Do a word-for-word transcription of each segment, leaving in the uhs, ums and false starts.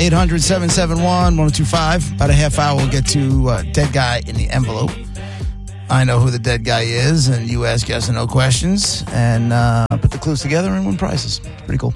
eight hundred, seven seven one, one oh two five. About a half hour, we'll get to uh, Dead Guy in the Envelope. I know who the dead guy is, and you ask yes or no questions, and uh, put the clues together and win prizes. Pretty cool.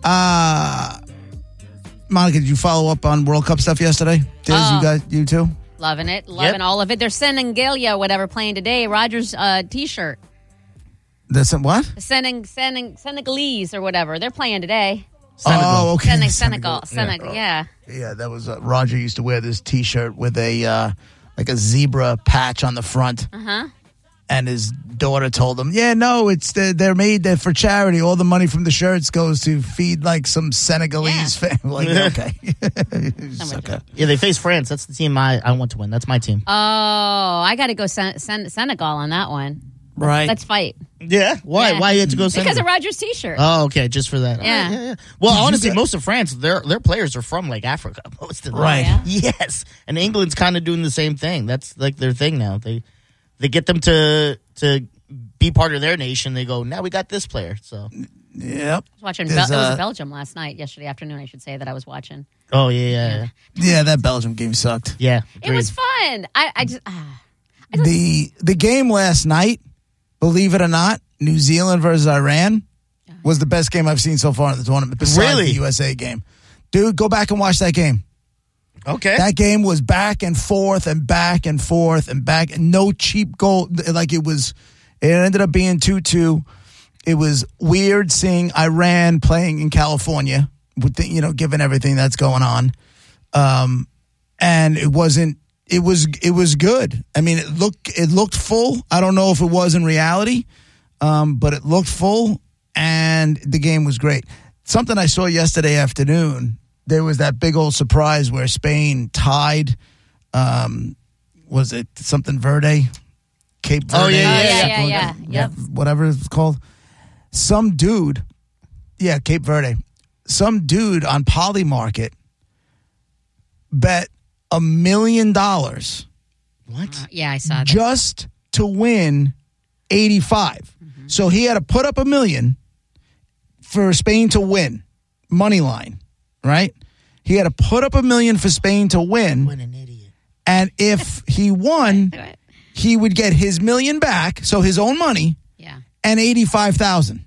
Uh, Monica, did you follow up on World Cup stuff yesterday? Diz, Oh. you guys, you too? Loving it. Loving Yep. all of it. They're sending Galia, whatever, playing today. Rogers' uh, T-shirt. That's what? Sending, sending, Senegalese or whatever. They're playing today. Oh, okay. Sending Senegal. Senegal, yeah. Yeah, that was uh, Roger used to wear this T-shirt with a uh, like a zebra patch on the front. Uh-huh. And his daughter told him, "Yeah, no, it's the, they're made there for charity. All the money from the shirts goes to feed like some Senegalese Yeah. family." Like, okay, okay. Yeah, they face France. That's the team I, I want to win. That's my team. Oh, I got to go Sen- Sen- Senegal on that one. Right. Let's fight. Yeah? Why? Yeah. Why you had to go Senegal? Because of Rogers' T-shirt. Oh, okay, just for that. Yeah. All right, yeah, yeah. Well, Did you honestly, get- most of France, their their players are from like Africa. Most of them. Right. yeah? Yes, and England's kind of doing the same thing. That's like their thing now. They they get them to to be part of their nation. They go, now we got this player. So. Yep. I was watching. There's, Bel- it was uh, Belgium last night, yesterday afternoon, I should say, that I was watching. Oh yeah, yeah, yeah. Yeah, that Belgium game sucked. yeah It was fun. I, I just. ah. The the game last night, believe it or not, New Zealand versus Iran was the best game I've seen so far in the tournament. Besides Really? the U S A game, dude, go back and watch that game. Okay. That game was back and forth and back and forth and back, and no cheap goal. Like it was, it ended up being two two. It was weird seeing Iran playing in California, with the, you know, given everything that's going on. Um, and it wasn't. It was. It was good. I mean, it looked. It looked full. I don't know if it was in reality, um, but it looked full, and the game was great. Something I saw yesterday afternoon. There was that big old surprise where Spain tied. Um, was it something Verde? Cape Verde? Oh, yeah, yeah, yeah, yeah, yeah. Yep. Whatever it's called. Some dude, yeah, Cape Verde. Some dude on Polymarket bet a million dollars What? Uh, yeah, I saw that. just to win eighty-five. Mm-hmm. So he had to put up a million for Spain to win. Money line, right? He had to put up a million for Spain to win. What an idiot. And if he won, Do it. he would get his million back, so his own money, Yeah. and eighty-five thousand.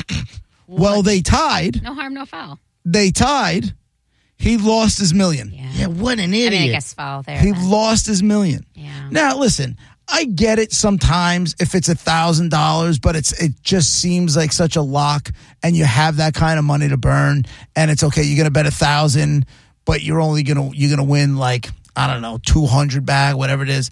Well, they tied. No harm, no foul. They tied. He lost his million. Yeah. Yeah, what an I idiot. mean, I guess foul there. He then. lost his million. Yeah. Now, listen, I get it sometimes if it's a thousand dollars, but it's it just seems like such a lock, and you have that kind of money to burn, and it's okay. You're gonna bet a thousand, but you're only gonna you're gonna win like I don't know two hundred back, whatever it is.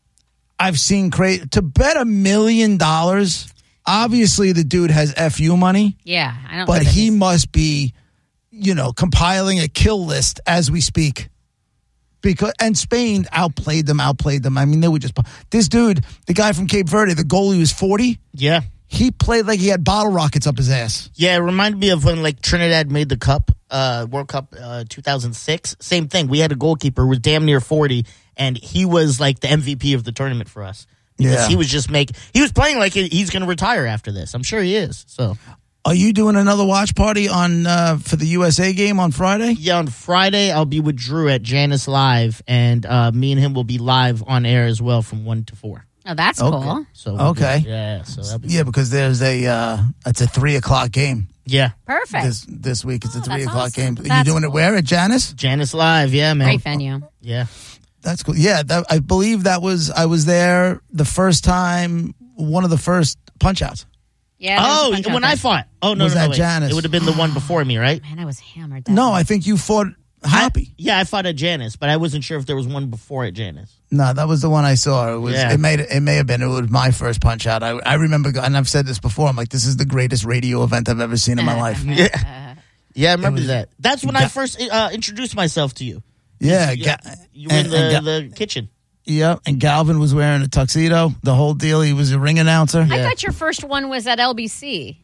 I've seen crazy to bet a million dollars. Obviously, the dude has F U money, Yeah. I don't. but know that he he's- must be, you know, compiling a kill list as we speak. Because and Spain outplayed them, outplayed them. I mean, they were just this dude, the guy from Cape Verde, the goalie was forty. Yeah. He played like he had bottle rockets up his ass. Yeah, it reminded me of when like Trinidad made the cup, uh, World Cup uh, two thousand six. Same thing. We had a goalkeeper who was damn near forty, and he was like the M V P of the tournament for us. Because Yeah. he was just make he was playing like he- he's going to retire after this. I'm sure he is. So Are you doing another watch party on uh, for the U S A game on Friday? yeah, on Friday I'll be with Drew at Janice Live, and uh, me and him will be live on air as well from one to four. Oh, that's Okay. cool. So we'll Okay. be- yeah, so that'll be Yeah, because there's a uh, it's a three o'clock game yeah. Perfect. this this week. It's a Oh, three that's o'clock awesome. game. Are you That's doing it cool. where at Janice? Janice Live, yeah, man. Great venue. Yeah. That's cool. Yeah, that, I believe that was I was there the first time. One of the first punch outs. Yeah. there was a Oh, bunch out when I there. fought. Oh no, Was no, no that wait. Janice? It would have been the one before me, right? Man, I was hammered. That No, night. I think you fought I- Hoppy. yeah, I fought at Janice, but I wasn't sure if there was one before at Janice. No, that was the one I saw. It was. Yeah. It made. It may have been. It was my first punch out. I, I remember, go- and I've said this before. I'm like, this is the greatest radio event I've ever seen in my life. Yeah, yeah, I remember was- that. That's when I Ga- first uh, introduced myself to you. Yeah, you, Ga- you were in and- the, and Ga- the kitchen. yeah. And Galvin was wearing a tuxedo. The whole deal. He was a ring announcer. I thought your first one was at L B C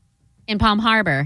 in Palm Harbor.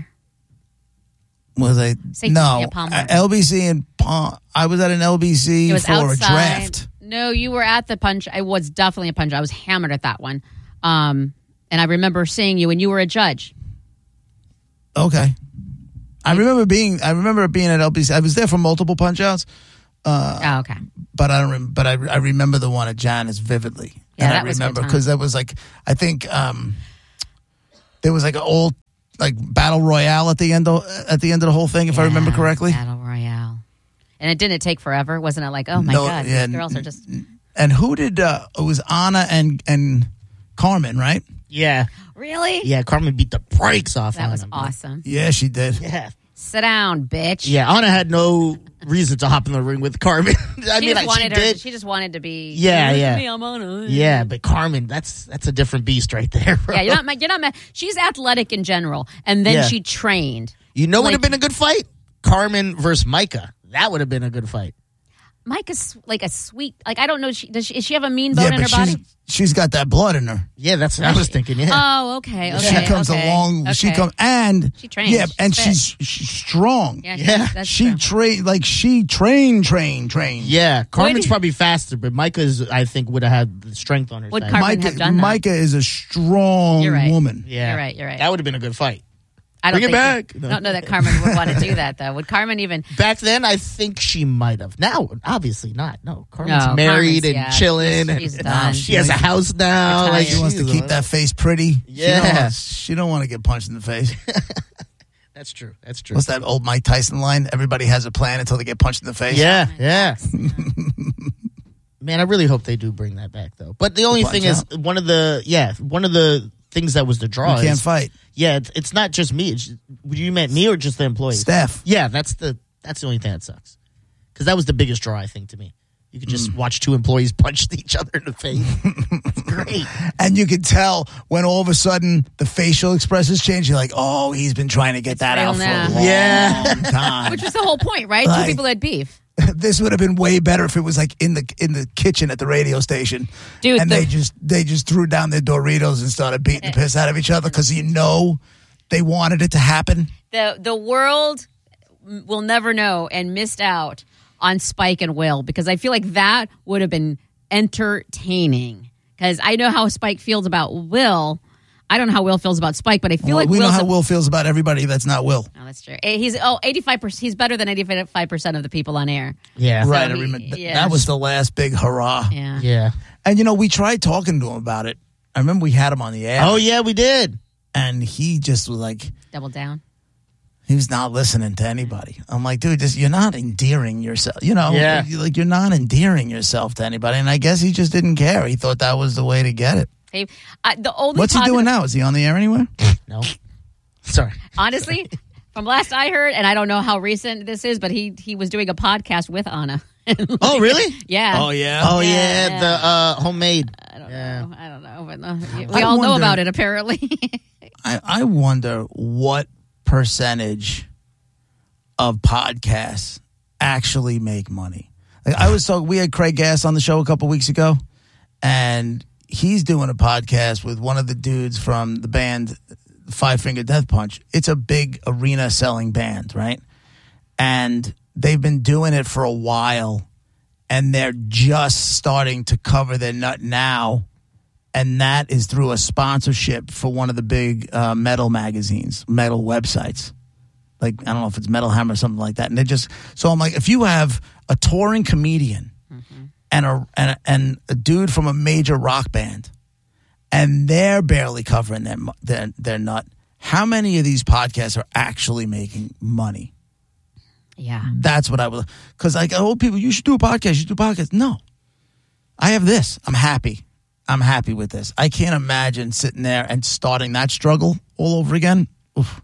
Was I? Safety, no, yeah, Palm uh, Harbor. L B C and Palm. I was at an L B C It was for outside. a draft. No, you were at the punch. I was definitely a punch. I was hammered at that one. Um, and I remember seeing you, and you were a judge. Okay. I remember being. I remember being at L B C. I was there for multiple punch outs. Uh, oh, okay. But I don't. Rem- but I, I remember the one at Janice vividly. Yeah, and that I was a good remember time. because that was like I think um, there was like an old like battle royale at the end of at the end of the whole thing, if I remember Yeah, correctly. Battle Royale. And it didn't take forever, wasn't it? Like, oh my No, god, yeah, these girls are just. And who did? Uh, it was Anna and and Carmen, right? Yeah. Really? Yeah, Carmen beat the brakes off That on was him. awesome. Yeah, she did. Yeah. Sit down, bitch. Yeah, Anna had no reason to hop in the ring with Carmen. I She mean, just like, she wanted her. did. She just wanted to be. Yeah, "Look at yeah. me, I'm on a-" Yeah, but Carmen, that's that's a different beast right there, bro. Yeah, you're not. ma- You're not. ma- She's athletic in general, and then Yeah. she trained. You know, would like- have been a good fight. Carmen versus Micah. That would have been a good fight. Mike is like a sweet. Like I don't know. She, does she, does she have a mean bone Yeah, in her but she's body? she's got that blood in her. Yeah, that's what I was thinking. Yeah. Oh, okay. Okay. she comes okay, along. She okay. comes and She trains. Yeah, and She's she's she's strong. Yeah, Yeah. she, that's she true. train like she train train train. Yeah, Carmen's Would- probably faster, but Micah's, I think, would have had the strength on her Would side. Carmen Micah, have done that? Micah is a strong You're right. woman. yeah, You're right, you're right. That would have been a good fight. I don't Bring it think back. I don't know that Carmen would want to do that though. Would Carmen even? Back then, I think she might have. Now, obviously not. No, Carmen's No, married Carmen's- and yeah, chilling. she's- she's and done. She has a house now. Retired. Like, She wants to she's keep a- that face pretty. She Yeah. don't, want, she don't want to get punched in the face. That's true. That's true. What's that old Mike Tyson line? Everybody has a plan until they get punched in the face. Yeah, yeah. Man, I really hope they do bring that back, though. But the only Punch thing is, one of the yeah, one of the things that was the draw. You can't is, fight. Yeah, it's, it's not just me. It's, you meant me or just the employees? Staff. Yeah, that's the that's the only thing that sucks. Because that was the biggest draw, I think, to me. You could just watch two employees punch each other in the face. It's great. And you could tell when all of a sudden the facial expressions change. You're like, oh, he's been trying to get It's that real out for now. a long Yeah. time. Which was the whole point, right? Like- Two people had beef. This would have been way better if it was like in the in the kitchen at the radio station, Dude, and the- they just they just threw down their Doritos and started beating the piss out of each other because you know they wanted it to happen. The the world will never know and missed out on Spike and Will because I feel like that would have been entertaining. Because I know how Spike feels about Will. I don't know how Will feels about Spike, but I feel Well, like we know Will's how a- Will feels about everybody that's not Will. Oh, that's true. Eh, He's oh eighty-five percent. He's better than eighty-five percent of the people on air. Yeah. Right, I he- remember th- yeah. that was the last big hurrah. Yeah. Yeah. And you know, we tried talking to him about it. I remember we had him on the air. Oh, yeah, we did. And he just was like, Double down. he was not listening to anybody. I'm like, dude, just you're not endearing yourself. You know, Yeah. you- like you're not endearing yourself to anybody. And I guess he just didn't care. He thought that was the way to get it. Hey, uh, the only What's he positive- doing now? Is he on the air anywhere? No. Sorry. Honestly, from last I heard, and I don't know how recent this is, but he he was doing a podcast with Anna. Oh, really? Yeah. yeah. Oh, yeah, Yeah. the uh, homemade. I don't Yeah. know. I don't know. But uh, we I all know wonder- about it, apparently. I, I wonder what percentage of podcasts actually make money. Like I was talking, we had Craig Gass on the show a couple weeks ago, and he's doing a podcast with one of the dudes from the band Five Finger Death Punch. It's a big arena selling band, right? And they've been doing it for a while, and they're just starting to cover their nut now. And that is through a sponsorship for one of the big uh, metal magazines, metal websites. Like, I don't know if it's Metal Hammer or something like that. And they just, so I'm like, if you have a touring comedian mm-hmm. and a, and a and a dude from a major rock band, and they're barely covering their their, their nut, how many of these podcasts are actually making money? yeah. That's what I would, because like, oh, people, you should do a podcast, you should do a podcast. No, I have this. I'm happy. I'm happy with this. I can't imagine sitting there and starting that struggle all over again. Oof.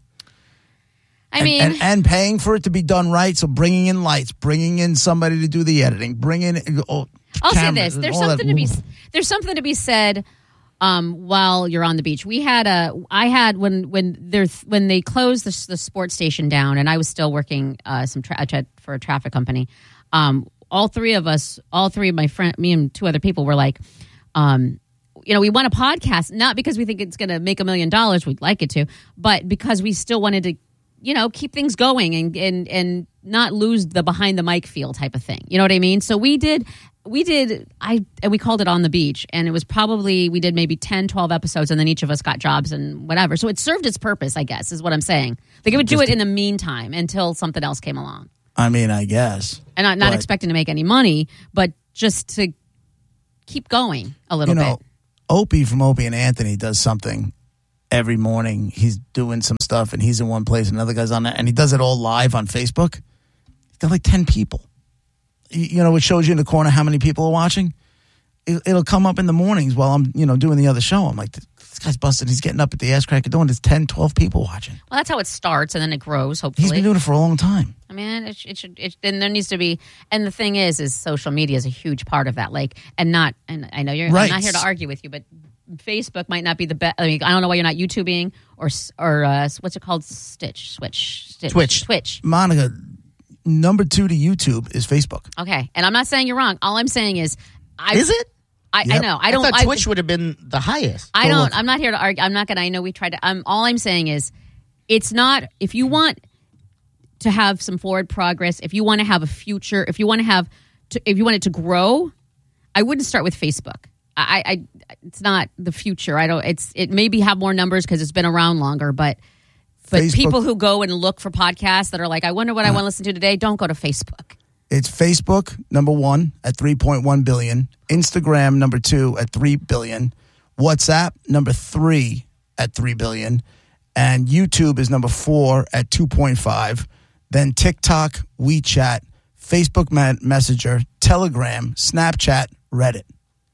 I And, mean, and, and paying for it to be done right. So bringing in lights, bringing in somebody to do the editing, bringing in. Oh, I'll cameras, say this: there's all that. something to be Oof. there's something to be said um, while you're on the beach. We had a I had when when there when they closed the, the sports station down, and I was still working uh, some tra- tra- for a traffic company. Um, all three of us, all three of my friend, me and two other people, were like, um, you know, we want a podcast not because we think it's going to make a million dollars. We'd like it to, but because we still wanted to, you know, keep things going and and and not lose the behind the mic feel type of thing. You know what I mean? So we did we did, I and we called it On the Beach, and it was probably, we did maybe ten, twelve episodes, and then each of us got jobs and whatever. So it served its purpose, I guess, is what I'm saying. Like, it would do it in the meantime until something else came along. I mean, I guess. And I'm not but, expecting to make any money, but just to keep going a little you know, bit. Opie from Opie and Anthony does something every morning. He's doing some stuff, and he's in one place, and another guy's on that, and he does it all live on Facebook. He's got like ten people. You know, it shows you in the corner how many people are watching. It, it'll come up in the mornings while I'm, you know, doing the other show. I'm like, this guy's busted. He's getting up at the ass crack of dawn. There's ten, twelve people watching. Well, that's how it starts, and then it grows, hopefully. He's been doing it for a long time. I mean, it, it should. It, then there needs to be. And the thing is, is social media is a huge part of that. Like, and not. And I know you're. Right. I'm not here to argue with you, but Facebook might not be the best. I mean, I don't know why you're not YouTubing or or uh, what's it called? Stitch, Switch, Stitch, Twitch, Twitch. Monica, number two to YouTube is Facebook. Okay, and I'm not saying you're wrong. All I'm saying is, I, is it? I, Yep. I know. I don't. I thought I, Twitch would have been the highest. I Go don't. look. I'm not here to argue. I'm not going to. I know we tried to. Um, all I'm saying is, it's not. If you want to have some forward progress, if you want to have a future, if you want to have, to, if you want it to grow, I wouldn't start with Facebook. I, I it's not the future. I don't. It's it maybe have more numbers because it's been around longer, but but Facebook- people who go and look for podcasts that are like, I wonder what I want to listen to today. Don't go to Facebook. It's Facebook, number one, at three point one billion. Instagram, number two, at three billion. WhatsApp, number three, at three billion. And YouTube is number four at two point five. Then TikTok, WeChat, Facebook Messenger, Telegram, Snapchat, Reddit.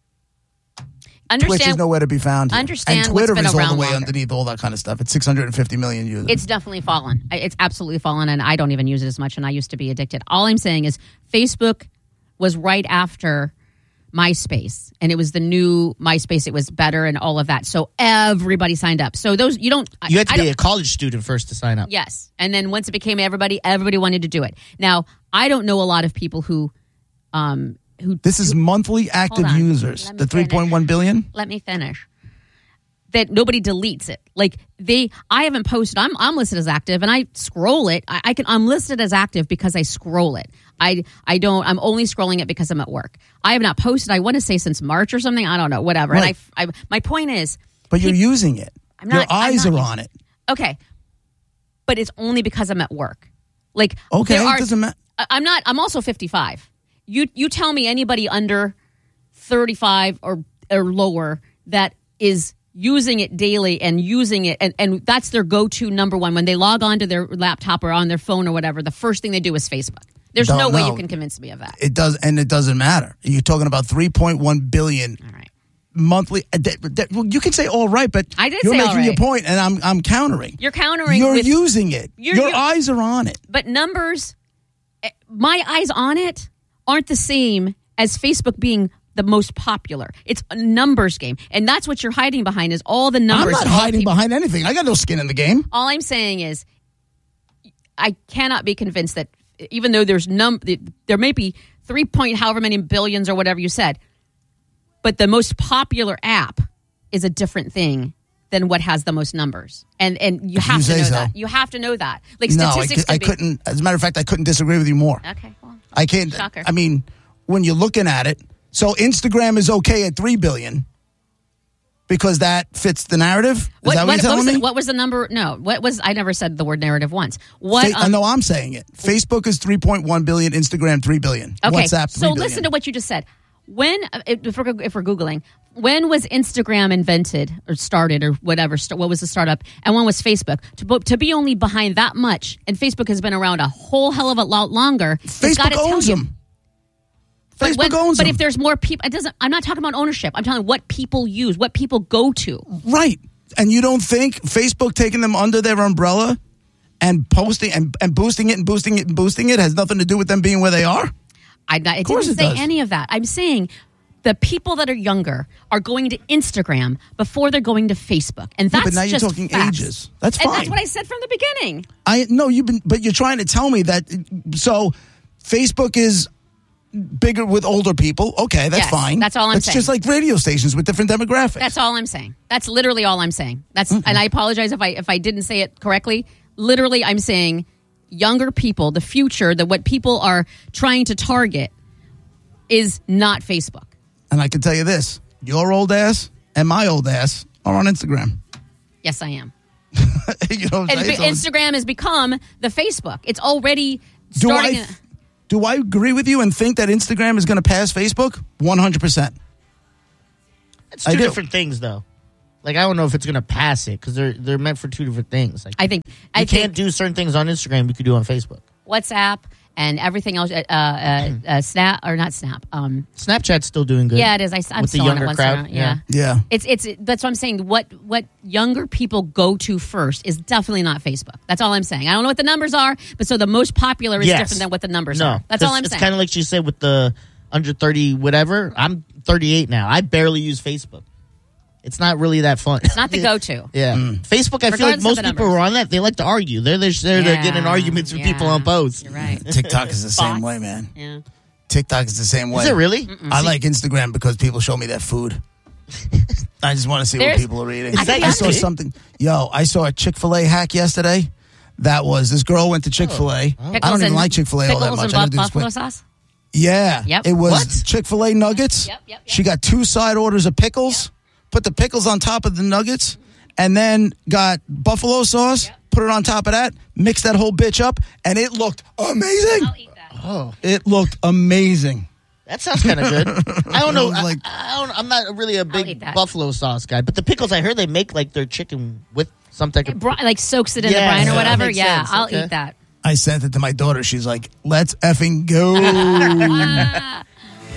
Understand, Twitch is nowhere to be found. Here. Understand and what's Twitter been is all around the way longer. underneath all that kind of stuff. It's six hundred fifty million users. It's definitely fallen. I- It's absolutely fallen, and I don't even use it as much, and I used to be addicted. All I'm saying is Facebook was right after MySpace, and it was the new MySpace. It was better and all of that. So everybody signed up. So those, you don't... You had to I be don't- a college student first to sign up. Yes. And then once it became everybody, everybody wanted to do it. Now, I don't know a lot of people who... um who. This is monthly active on. users. Let me The three point one billion? Let me finish. That nobody deletes it. Like they, I haven't posted. I'm I'm listed as active, and I scroll it. I, I can. I'm listed as active because I scroll it. I I don't. I'm only scrolling it because I'm at work. I have not posted. I want to say since March or something. I don't know. Whatever. Right. And I, I. My point is. But you're peop- using it. I'm Your not- I'm eyes not are using on it. Okay, but it's only because I'm at work. Like Okay, there it are, doesn't matter. I- I'm not. I'm also fifty-five. You you tell me anybody under thirty-five or or lower that is using it daily and using it and, and that's their go-to number one when they log on to their laptop or on their phone or whatever. The first thing they do is Facebook. There's Don't no way know. you can convince me of that. It does, and it doesn't matter. You're talking about three point one billion All right. monthly. uh, that- that- well, you can say all right, but I did you're say making all your right. point, and I'm I'm countering. You're countering. You're with, using it. You're- Your you're- eyes are on it. but numbers. eh, My eyes on it aren't the same as Facebook being the most popular. It's a numbers game, and that's what you're hiding behind is all the numbers. I'm not and all the hiding people. behind anything. I got no skin in the game. All I'm saying is, I cannot be convinced that even though there's num, there may be three point however many billions or whatever you said, but the most popular app is a different thing than what has the most numbers, and and you If have you to say know so. that. You have to know that. Like No, I, statistics, cou- I can be- couldn't. As a matter of fact, I couldn't disagree with you more. Okay, well, I can't. Shocker. I mean, when you're looking at it, so Instagram is okay at three billion because that fits the narrative. Is what, that what, what, you're telling was me? the, what was the number? No, what was? I never said the word narrative once. What? Fa- um, no, I'm saying it. Facebook is three point one billion. Instagram three billion. Okay, WhatsApp three so billion. listen to what you just said. When, if we're, if we're Googling, when was Instagram invented or started or whatever, st- what was the startup, and when was Facebook? To, bo- to be only behind that much, and Facebook has been around a whole hell of a lot longer. it's Facebook gotta tell owns you. them. But, Facebook when- owns but them. if there's more people, it doesn't. I'm not talking about ownership. I'm talking what people use, what people go to. Right. And you don't think Facebook taking them under their umbrella and posting and, and boosting it and boosting it and boosting it has nothing to do with them being where they are? I, I course didn't it say does. any of that. I'm saying the people that are younger are going to Instagram before they're going to Facebook, and that's but now you're just talking facts. ages. That's And fine. that's what I said from the beginning. I no, you've been, but you're trying to tell me that. So, Facebook is bigger with older people. Okay, that's Yes, fine. that's all I'm it's saying. just like radio stations with different demographics. That's all I'm saying. That's literally all I'm saying. That's Mm-hmm. and I apologize if I if I didn't say it correctly. Literally, I'm saying younger people, the future, that what people are trying to target is not Facebook. And I can tell you this: your old ass and my old ass are on Instagram. Yes, I am. You know what I'm And saying? Instagram has become the Facebook. It's already Do starting. I, do I agree with you and think that Instagram is going to pass Facebook? one hundred percent. It's I two do. different things, though. Like, I don't know if it's going to pass it because they're they're meant for two different things. Like, I think. you I can't think do certain things on Instagram you could do on Facebook. WhatsApp and everything else. Uh, uh, uh, Snap or not Snap. Um, Snapchat's still doing good. yeah, it is. I, I'm With the still on it younger once in a crowd, while. Yeah. yeah. Yeah. It's it's that's what I'm saying. What what younger people go to first is definitely not Facebook. That's all I'm saying. I don't know what the numbers are, but so the most popular is Yes. different than what the numbers No, are. That's all 'cause I'm it's saying. kind of like she said with the under thirty whatever. I'm thirty-eight now. I barely use Facebook. It's not really that fun. It's not the go-to. Yeah, Facebook. I feel like Regardless of most the people numbers. who are on that. They like to argue. They're they're, they're, they're getting in arguments with yeah, people on posts. You're right. TikTok is the same Bots. way, man. Yeah. TikTok is the same way. Is it really? I like Instagram because people show me their food. I just want to see what There's- people are eating. Is that I saw your- something. Yo, I saw a Chick-fil-A hack yesterday. That was this girl went to Chick-fil-A. I don't Pickles even and- like Chick-fil-A all that pickles much. and I gotta bu- do this buffalo quick. sauce. Yeah, Yep. it was What? Chick-fil-A nuggets. Yep, yep, yep. She got two side orders of pickles. Put the pickles on top of the nuggets, and then got buffalo sauce. Yep. Put it on top of that. Mixed that whole bitch up, and it looked amazing. I'll eat that. Oh, It looked amazing. that sounds kind of good. I don't know. Like- Like, I, I don't, I'm not really a eat big that. buffalo sauce guy, but the pickles I heard they make like their chicken with some type of. Bri- like soaks it in Yeah, the brine or yeah, whatever. makes Yeah, sense. I'll Okay. eat that. I sent it to my daughter. She's like, "Let's effing go."